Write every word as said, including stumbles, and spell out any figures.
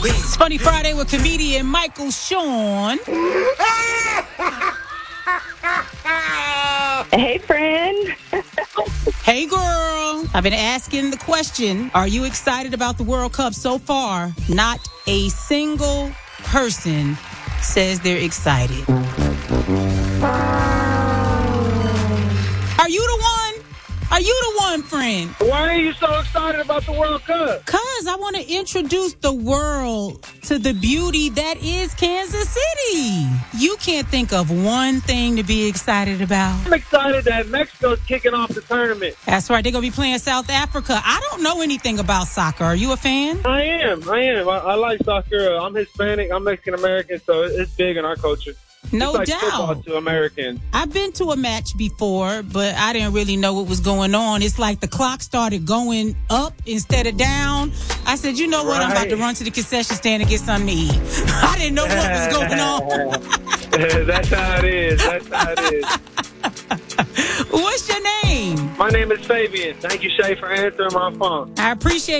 It's Funny Friday with comedian Michael Sean. Hey, friend. Hey, girl. I've been asking the question, are you excited about the World Cup so far? Not a single person says they're excited. Are you the one? Are you the one, friend? Why are you so excited about the World Cup? Because I want to introduce the world to the beauty that is Kansas City. You can't think of one thing to be excited about. I'm excited that Mexico's kicking off the tournament. That's right. They're going to be playing South Africa. I don't know anything about soccer. Are you a fan? I am. I am. I, I like soccer. I'm Hispanic. I'm Mexican-American, so it's big in our culture. No it's like doubt. Football to Americans. I've been to a match before, but I didn't really know what was going on. It's like the clock started going up instead of down. I said, you know what? Right. I'm about to run to the concession stand and get something to eat. I didn't know what was going on. That's how it is. That's how it is. What's your name? My name is Fabian. Thank you, Shay, for answering my phone. I appreciate